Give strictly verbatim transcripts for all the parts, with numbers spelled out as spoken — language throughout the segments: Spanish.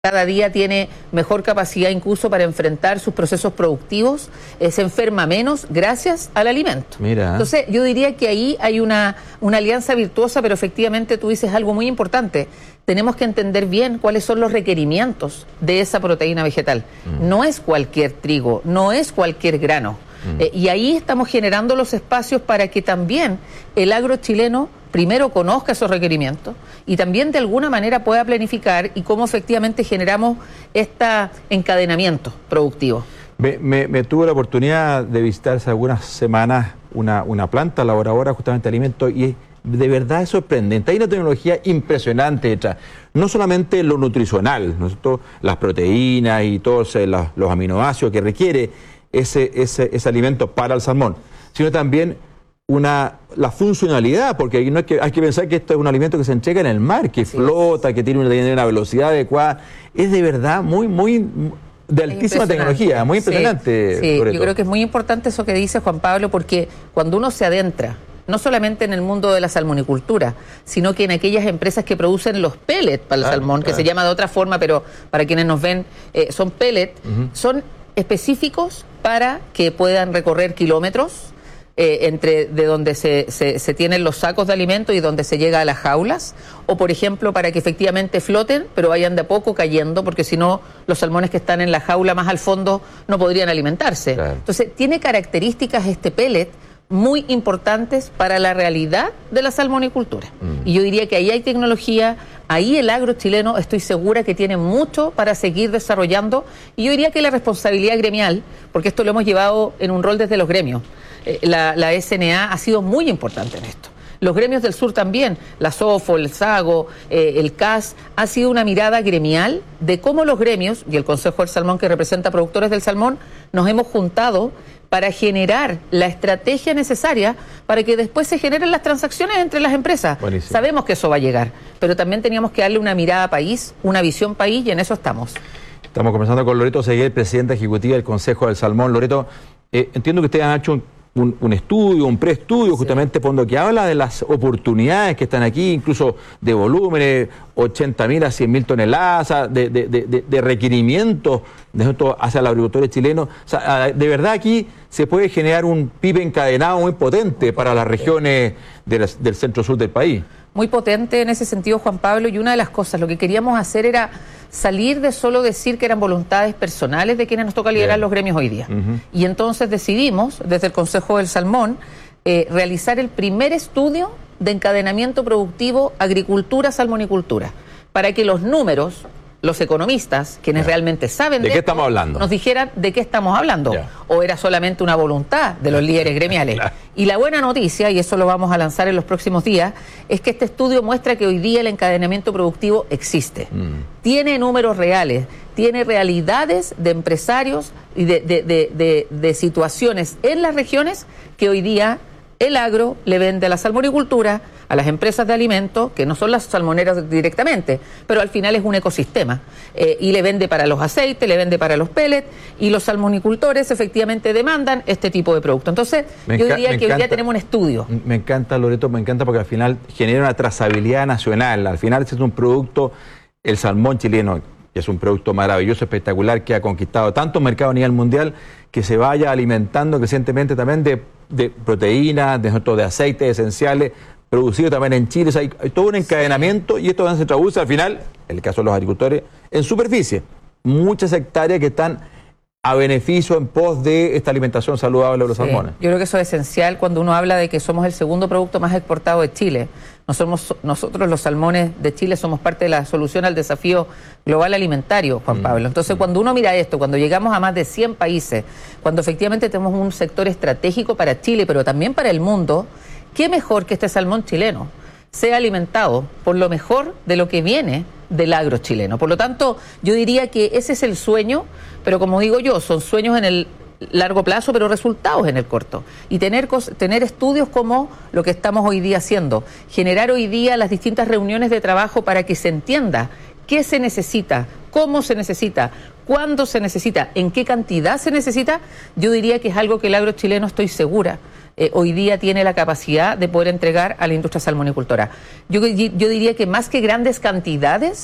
cada día tiene mejor capacidad incluso para enfrentar sus procesos productivos, eh, se enferma menos gracias al alimento. Mira. Entonces yo diría que ahí hay una, una alianza virtuosa, pero efectivamente tú dices algo muy importante. Tenemos que entender bien cuáles son los requerimientos de esa proteína vegetal. Mm. No es cualquier trigo, no es cualquier grano. Mm. Eh, y ahí estamos generando los espacios para que también el agro chileno primero conozca esos requerimientos y también de alguna manera pueda planificar y cómo efectivamente generamos este encadenamiento productivo. Me, me, me tuve la oportunidad de visitar hace algunas semanas una, una planta elaboradora justamente de alimentos y de verdad es sorprendente. Hay una tecnología impresionante detrás. No solamente lo nutricional, ¿no es cierto? Las proteínas y todos los, los aminoácidos que requiere ese, ese, ese alimento para el salmón, sino también Una, la funcionalidad, porque no es que, hay que pensar que esto es un alimento que se entrega en el mar, que sí, flota, que tiene una, una velocidad adecuada. Es de verdad muy, muy de altísima tecnología, muy impresionante. Sí, sí. Yo creo que es muy importante eso que dice Juan Pablo, porque cuando uno se adentra, no solamente en el mundo de la salmonicultura, sino que en aquellas empresas que producen los pellets para el claro, salmón, claro. que se llama de otra forma, pero para quienes nos ven, eh, son pellets, uh-huh. son específicos para que puedan recorrer kilómetros, Eh, entre de donde se, se, se tienen los sacos de alimento y donde se llega a las jaulas, o por ejemplo para que efectivamente floten, pero vayan de a poco cayendo, porque si no los salmones que están en la jaula más al fondo no podrían alimentarse. Claro. Entonces tiene características este pellet muy importantes para la realidad de la salmonicultura. Mm. Y yo diría que ahí hay tecnología, ahí el agro chileno estoy segura que tiene mucho para seguir desarrollando, y yo diría que la responsabilidad gremial, porque esto lo hemos llevado en un rol desde los gremios, eh, la, la S N A ha sido muy importante en esto. Los gremios del sur también, la SOFO, el SAGO, eh, el C A S, ha sido una mirada gremial de cómo los gremios, y el Consejo del Salmón que representa productores del salmón, nos hemos juntado para generar la estrategia necesaria para que después se generen las transacciones entre las empresas. Buenísimo. Sabemos que eso va a llegar, pero también teníamos que darle una mirada país, una visión país, y en eso estamos. Estamos conversando con Loreto Seguel, presidenta ejecutiva del Consejo del Salmón. Loreto, eh, entiendo que ustedes han hecho un, un, un estudio, un preestudio, justamente sí. por lo que habla de las oportunidades que están aquí, incluso de volúmenes, ochenta mil a cien mil toneladas, de, de, de, de requerimientos de esto hacia los agricultores chilenos. O sea, de verdad aquí se puede generar un P I B encadenado muy potente para las regiones de las, del centro-sur del país. Muy potente en ese sentido, Juan Pablo, y una de las cosas, lo que queríamos hacer era salir de solo decir que eran voluntades personales de quienes nos toca liderar yeah. los gremios hoy día. Uh-huh. Y entonces decidimos, desde el Consejo del Salmón, eh, realizar el primer estudio de encadenamiento productivo agricultura-salmonicultura, para que los números, los economistas, quienes yeah. realmente saben de, de qué esto, estamos hablando, nos dijeran de qué estamos hablando, yeah. o era solamente una voluntad de los líderes gremiales. Claro. Y la buena noticia, y eso lo vamos a lanzar en los próximos días, es que este estudio muestra que hoy día el encadenamiento productivo existe. Mm. Tiene números reales, tiene realidades de empresarios y de, de, de, de, de situaciones en las regiones que hoy día el agro le vende a la salmonicultura, a las empresas de alimentos, que no son las salmoneras directamente, pero al final es un ecosistema, eh, y le vende para los aceites, le vende para los pellets, y los salmonicultores efectivamente demandan este tipo de producto. Entonces, me yo diría que encanta, hoy día tenemos un estudio. Me encanta, Loreto, me encanta porque al final genera una trazabilidad nacional, al final es un producto, el salmón chileno, que es un producto maravilloso, espectacular, que ha conquistado tantos mercados a nivel mundial, que se vaya alimentando crecientemente también de, de proteínas, de, de aceites esenciales, producido también en Chile. O sea, hay, hay todo un encadenamiento sí. y esto se traduce al final, en el caso de los agricultores, en superficie. Muchas hectáreas que están a beneficio en pos de esta alimentación saludable de los sí. salmones. Yo creo que eso es esencial cuando uno habla de que somos el segundo producto más exportado de Chile. No somos, nosotros los salmones de Chile somos parte de la solución al desafío global alimentario, Juan mm. Pablo. Entonces, mm. cuando uno mira esto, cuando llegamos a más de cien países, cuando efectivamente tenemos un sector estratégico para Chile, pero también para el mundo, ¿qué mejor que este salmón chileno sea alimentado por lo mejor de lo que viene del agro chileno? Por lo tanto, yo diría que ese es el sueño, pero como digo yo, son sueños en el largo plazo, pero resultados en el corto. Y tener, tener estudios como lo que estamos hoy día haciendo, generar hoy día las distintas reuniones de trabajo para que se entienda qué se necesita, cómo se necesita, cuándo se necesita, en qué cantidad se necesita, yo diría que es algo que el agro chileno, estoy segura, eh, hoy día tiene la capacidad de poder entregar a la industria salmonicultora. Yo, yo diría que más que grandes cantidades,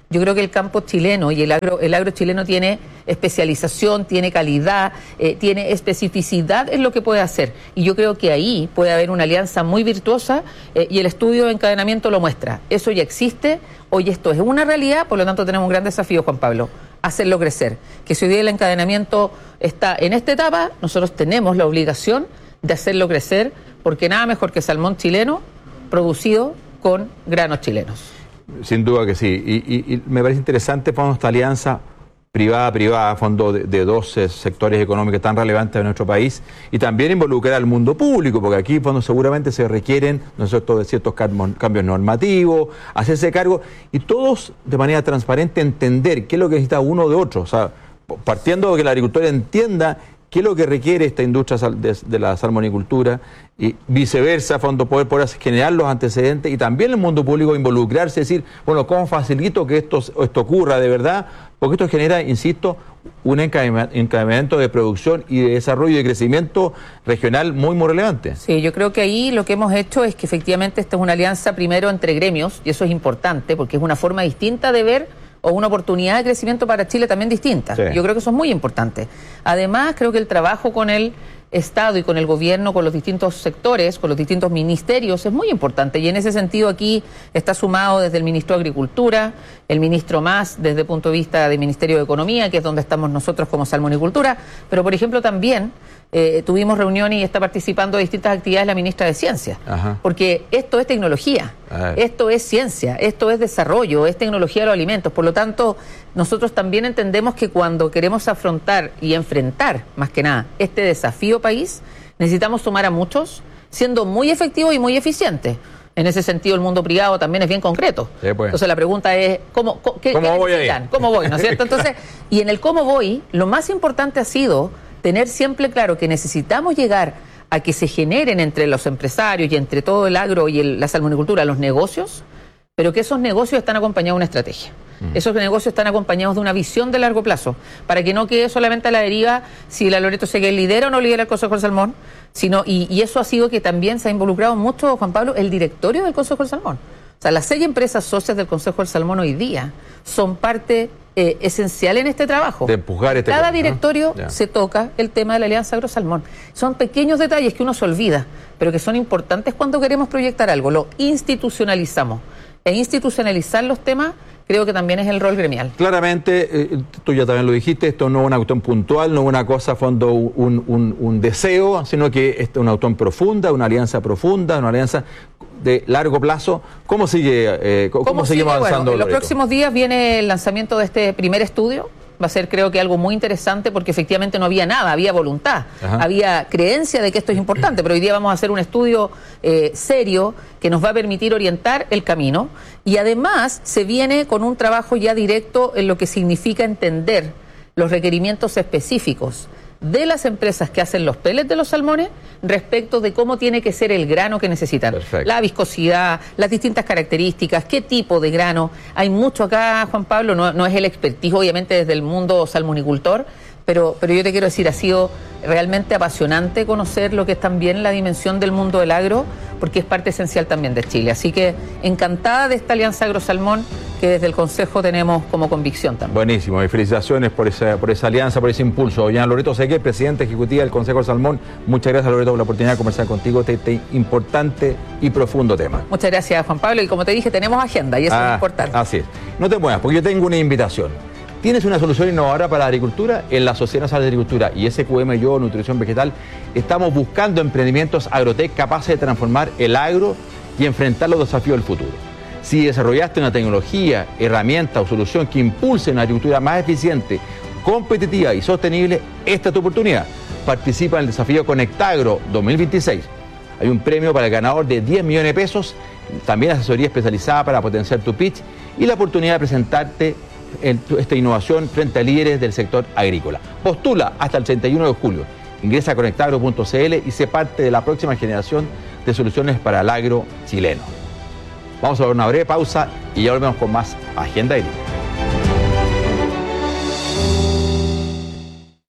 Yo creo que el campo chileno y el agro, el agro chileno tiene especialización, tiene calidad, eh, tiene especificidad en lo que puede hacer. Y yo creo que ahí puede haber una alianza muy virtuosa eh, y el estudio de encadenamiento lo muestra. Eso ya existe, hoy esto es una realidad, por lo tanto tenemos un gran desafío, Juan Pablo, hacerlo crecer. Que si hoy día el encadenamiento está en esta etapa, nosotros tenemos la obligación de hacerlo crecer, porque nada mejor que salmón chileno producido con granos chilenos. Sin duda que sí, y, y, y me parece interesante poner esta alianza privada-privada, fondo de, de dos eh, sectores económicos tan relevantes de nuestro país, y también involucrar al mundo público, porque aquí fondo, seguramente se requieren nosotros, ciertos cambios normativos, hacerse cargo, y todos de manera transparente entender qué es lo que necesita uno de otro, o sea, partiendo de que la agricultura entienda qué es lo que requiere esta industria de, de la salmonicultura y viceversa, fondo poder, poder generar los antecedentes y también el mundo público involucrarse, decir, bueno, ¿cómo facilito que esto, esto ocurra de verdad? Porque esto genera, insisto, un encadenamiento de producción y de desarrollo y de crecimiento regional muy, muy relevante. Sí, yo creo que ahí lo que hemos hecho es que efectivamente esta es una alianza primero entre gremios, y eso es importante porque es una forma distinta de ver o una oportunidad de crecimiento para Chile también distinta. Sí. Yo creo que eso es muy importante. Además, creo que el trabajo con el Estado y con el gobierno, con los distintos sectores, con los distintos ministerios, es muy importante. Y en ese sentido aquí está sumado desde el Ministro de Agricultura, el Ministro Mas, desde el punto de vista del Ministerio de Economía, que es donde estamos nosotros como Salmonicultura, pero por ejemplo también eh, tuvimos reuniones y está participando de distintas actividades la Ministra de Ciencia. Ajá. Porque esto es tecnología, esto es ciencia, esto es desarrollo, es tecnología de los alimentos. Por lo tanto, nosotros también entendemos que cuando queremos afrontar y enfrentar, más que nada, este desafío país, necesitamos sumar a muchos, siendo muy efectivos y muy eficientes. En ese sentido, el mundo privado también es bien concreto. Sí, pues. Entonces, la pregunta es, ¿cómo, qué, ¿Cómo qué voy necesitan? ahí? ¿Cómo voy? ¿No es cierto? Entonces, y en el cómo voy, lo más importante ha sido tener siempre claro que necesitamos llegar a que se generen entre los empresarios y entre todo el agro y el, la salmonicultura los negocios, pero que esos negocios están acompañados de una estrategia. Mm. Esos negocios están acompañados de una visión de largo plazo, para que no quede solamente a la deriva si la Loreto Seguel lidera o no lidera el Consejo del Salmón, sino, y, y eso ha sido que también se ha involucrado mucho, Juan Pablo, el directorio del Consejo del Salmón. O sea, las seis empresas socias del Consejo del Salmón hoy día son parte eh, esencial en este trabajo. De empujar este Cada tema, directorio ¿no? se toca el tema de la Alianza Agrosalmón. Son pequeños detalles que uno se olvida, pero que son importantes cuando queremos proyectar algo. Lo institucionalizamos. E institucionalizar los temas creo que también es el rol gremial. Claramente, eh, tú ya también lo dijiste, esto no es una cuestión puntual, no es una cosa a fondo, un, un, un deseo, sino que esto es una cuestión profunda, una alianza profunda, una alianza de largo plazo. ¿Cómo sigue? Eh, ¿Cómo, ¿Cómo seguimos sigue? avanzando? Bueno, en los próximos días viene el lanzamiento de este primer estudio. Va a ser, creo que, algo muy interesante porque efectivamente no había nada, había voluntad, Ajá. había creencia de que esto es importante, pero hoy día vamos a hacer un estudio eh, serio que nos va a permitir orientar el camino y además se viene con un trabajo ya directo en lo que significa entender los requerimientos específicos de las empresas que hacen los pellets de los salmones respecto de cómo tiene que ser el grano que necesitan. Perfecto. La viscosidad, las distintas características, qué tipo de grano. Hay mucho acá, Juan Pablo, no, no es el expertise obviamente desde el mundo salmonicultor, pero, pero yo te quiero decir, ha sido realmente apasionante conocer lo que es también la dimensión del mundo del agro, porque es parte esencial también de Chile. Así que encantada de esta Alianza Agrosalmón que desde el Consejo tenemos como convicción también. Buenísimo, y felicitaciones por esa, por esa alianza, por ese impulso. Doña Loreto Seguel, presidenta ejecutiva del Consejo del Salmón, muchas gracias, Loreto, por la oportunidad de conversar contigo de este importante y profundo tema. Muchas gracias, Juan Pablo, y como te dije, tenemos agenda y eso ah, es importante. Así es. No te muevas, porque yo tengo una invitación. ¿Tienes una solución innovadora para la agricultura? En la Sociedad Nacional de Agricultura y S Q M Yo, Nutrición Vegetal, estamos buscando emprendimientos agrotec capaces de transformar el agro y enfrentar los desafíos del futuro. Si desarrollaste una tecnología, herramienta o solución que impulse una agricultura más eficiente, competitiva y sostenible, esta es tu oportunidad. Participa en el desafío Conectagro dos mil veintiséis. Hay un premio para el ganador de diez millones de pesos, también asesoría especializada para potenciar tu pitch y la oportunidad de presentarte en esta innovación frente a líderes del sector agrícola. Postula hasta el treinta y uno de julio. Ingresa a conectagro punto c l y sé parte de la próxima generación de soluciones para el agro chileno. Vamos a dar una breve pausa y ya volvemos con más Agenda Agrícola.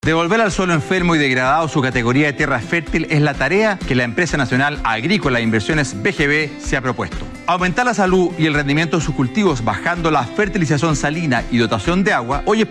Devolver al suelo enfermo y degradado su categoría de tierra fértil es la tarea que la empresa nacional agrícola e inversiones B G B se ha propuesto. Aumentar la salud y el rendimiento de sus cultivos bajando la fertilización salina y dotación de agua hoy es